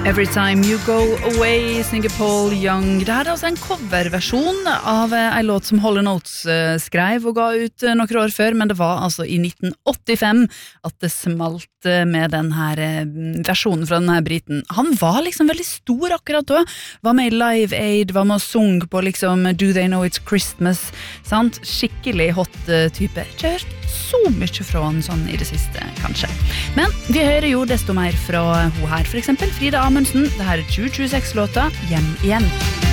Every Time You Go Away, synger Paul Young. Det her altså en coverversjon av en låt som Hall & Oates skrev og ga ut noen år før, men det var altså i 1985 at det smalt med den her versjonen fra den her briten. Han var liksom veldig stor akkurat da, var med i Live Aid, var med og sung på liksom Do They Know It's Christmas, sant? Skikkelig hot type. Ikke hørt så mye fra han sånn i det siste, kanskje. Men vi hører jo desto mer fra hun her, for eksempel Frida Amundsen. Det her 2026-låta Hjem igjen.